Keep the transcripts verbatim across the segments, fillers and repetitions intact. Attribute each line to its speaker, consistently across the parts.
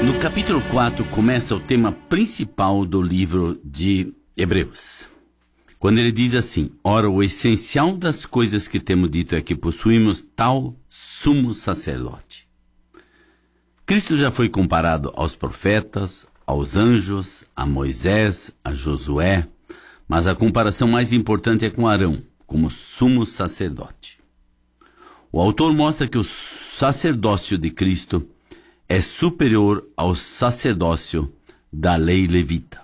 Speaker 1: No capítulo quatro começa o tema principal do livro de Hebreus. Quando ele diz assim: ora, o essencial das coisas que temos dito é que possuímos tal sumo sacerdote. Cristo já foi comparado aos profetas, aos anjos, a Moisés, a Josué, mas a comparação mais importante é com Arão, como sumo sacerdote. O autor mostra que o sacerdócio de Cristo é superior ao sacerdócio da lei levita.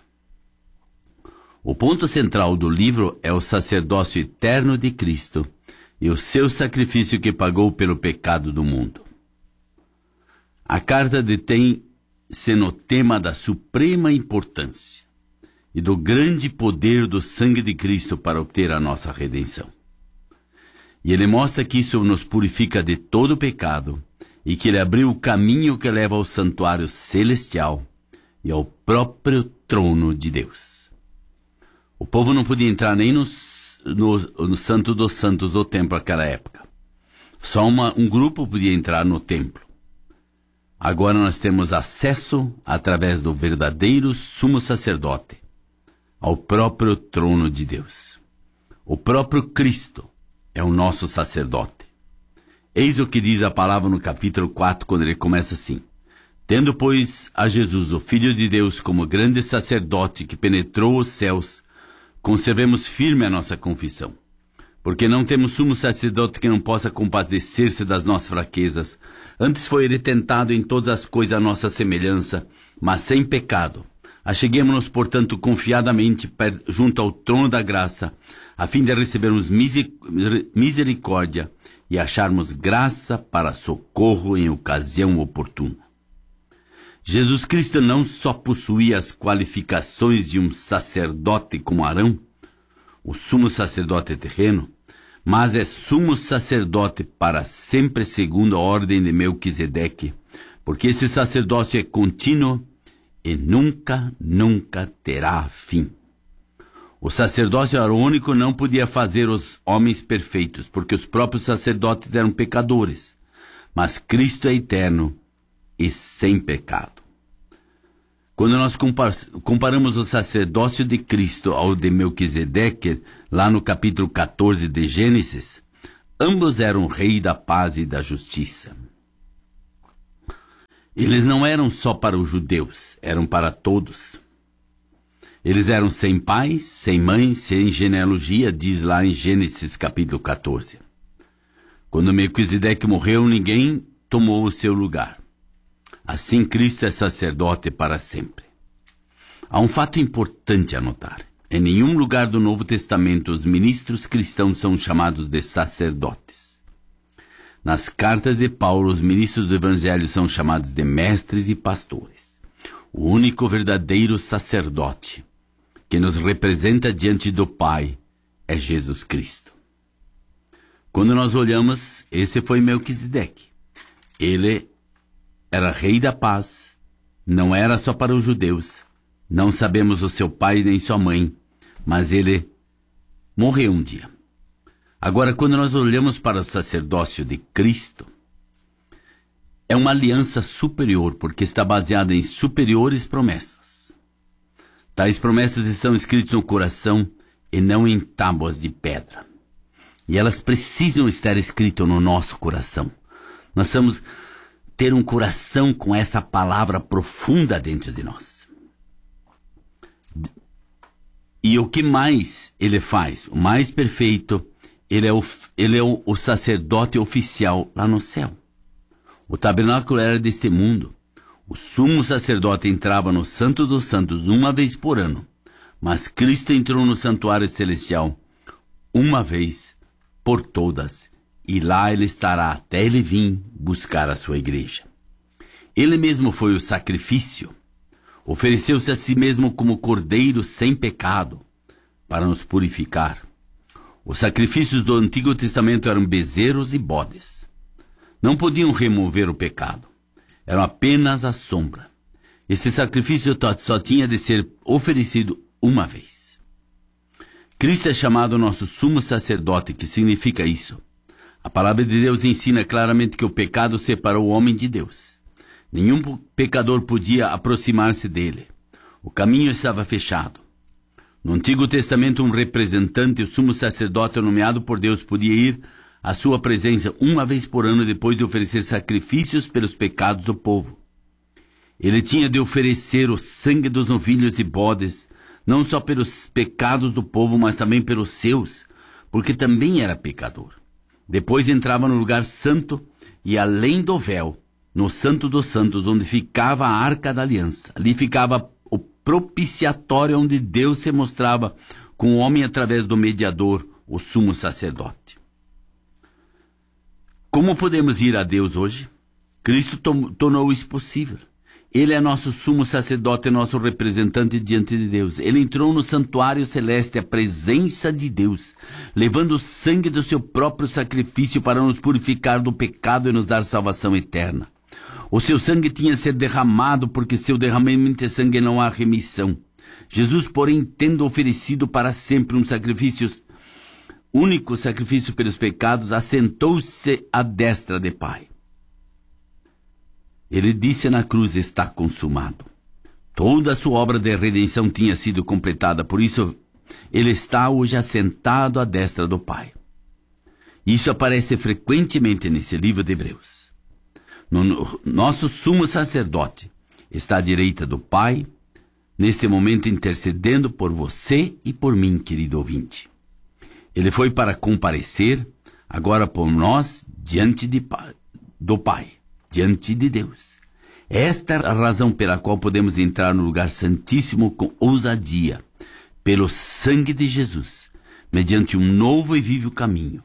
Speaker 1: O ponto central do livro é o sacerdócio eterno de Cristo e o seu sacrifício que pagou pelo pecado do mundo. A carta detém-se no tema da suprema importância e do grande poder do sangue de Cristo para obter a nossa redenção. E ele mostra que isso nos purifica de todo pecado e que ele abriu o caminho que leva ao santuário celestial e ao próprio trono de Deus. O povo não podia entrar nem no, no, no Santo dos Santos do templo naquela época. Só uma, um grupo podia entrar no templo. Agora nós temos acesso, através do verdadeiro sumo sacerdote, ao próprio trono de Deus. O próprio Cristo é o nosso sacerdote. Eis o que diz a palavra no capítulo quatro, quando ele começa assim: tendo, pois, a Jesus, o Filho de Deus, como grande sacerdote que penetrou os céus, conservemos firme a nossa confissão. Porque não temos sumo sacerdote que não possa compadecer-se das nossas fraquezas. Antes foi ele tentado em todas as coisas à nossa semelhança, mas sem pecado. Acheguemo-nos, portanto, confiadamente junto ao trono da graça, a fim de recebermos misericórdia e acharmos graça para socorro em ocasião oportuna. Jesus Cristo não só possuía as qualificações de um sacerdote como Arão, o sumo sacerdote terreno, mas é sumo sacerdote para sempre segundo a ordem de Melquisedeque, porque esse sacerdócio é contínuo e nunca, nunca terá fim. O sacerdócio arônico não podia fazer os homens perfeitos, porque os próprios sacerdotes eram pecadores, mas Cristo é eterno e sem pecado. Quando nós comparamos o sacerdócio de Cristo ao de Melquisedeque, lá no capítulo quatorze de Gênesis, ambos eram rei da paz e da justiça. Eles não eram só para os judeus, eram para todos. Eles eram sem pais, sem mães, sem genealogia, diz lá em Gênesis capítulo quatorze. Quando Melquisedeque morreu, ninguém tomou o seu lugar. Assim, Cristo é sacerdote para sempre. Há um fato importante a notar. Em nenhum lugar do Novo Testamento os ministros cristãos são chamados de sacerdotes. Nas cartas de Paulo, os ministros do Evangelho são chamados de mestres e pastores. O único verdadeiro sacerdote que nos representa diante do Pai é Jesus Cristo. Quando nós olhamos, esse foi Melquisedeque. Ele era rei da paz, não era só para os judeus, não sabemos o seu pai nem sua mãe, mas ele morreu um dia. Agora, quando nós olhamos para o sacerdócio de Cristo, é uma aliança superior, porque está baseada em superiores promessas. Tais promessas estão escritas no coração e não em tábuas de pedra. E elas precisam estar escritas no nosso coração. Nós precisamos ter um coração com essa palavra profunda dentro de nós. E o que mais ele faz? O mais perfeito, ele é o, ele é o, o sacerdote oficial lá no céu. O tabernáculo era deste mundo. O sumo sacerdote entrava no Santo dos Santos uma vez por ano, mas Cristo entrou no santuário celestial uma vez por todas, e lá ele estará até ele vir buscar a sua igreja. Ele mesmo foi o sacrifício, ofereceu-se a si mesmo como cordeiro sem pecado, para nos purificar. Os sacrifícios do Antigo Testamento eram bezerros e bodes. Não podiam remover o pecado. Eram apenas a sombra. Esse sacrifício só tinha de ser oferecido uma vez. Cristo é chamado nosso sumo sacerdote, que significa isso. A palavra de Deus ensina claramente que o pecado separou o homem de Deus. Nenhum pecador podia aproximar-se dele. O caminho estava fechado. No Antigo Testamento, um representante, o sumo sacerdote nomeado por Deus, podia ir à sua presença uma vez por ano depois de oferecer sacrifícios pelos pecados do povo. Ele tinha de oferecer o sangue dos novilhos e bodes, não só pelos pecados do povo, mas também pelos seus, porque também era pecador. Depois entrava no lugar santo e além do véu, no Santo dos Santos, onde ficava a Arca da Aliança. Ali ficava o propiciatório onde Deus se mostrava com o homem através do mediador, o sumo sacerdote. Como podemos ir a Deus hoje? Cristo tornou isso possível. Ele é nosso sumo sacerdote, nosso representante diante de Deus. Ele entrou no santuário celeste, a presença de Deus, levando o sangue do seu próprio sacrifício para nos purificar do pecado e nos dar salvação eterna. O seu sangue tinha de ser derramado, porque seu derramamento de sangue não há remissão. Jesus, porém, tendo oferecido para sempre um sacrifício, único sacrifício pelos pecados, assentou-se à destra de Pai. Ele disse na cruz: está consumado. Toda a sua obra de redenção tinha sido completada, por isso ele está hoje assentado à destra do Pai. Isso aparece frequentemente nesse livro de Hebreus. No, no, nosso sumo sacerdote está à direita do Pai, nesse momento intercedendo por você e por mim, querido ouvinte. Ele foi para comparecer agora por nós diante de, do Pai. Diante de Deus. Esta é a razão pela qual podemos entrar no lugar santíssimo com ousadia, pelo sangue de Jesus, mediante um novo e vivo caminho.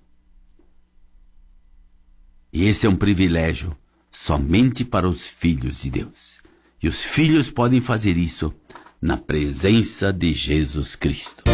Speaker 1: E esse é um privilégio somente para os filhos de Deus. E os filhos podem fazer isso na presença de Jesus Cristo.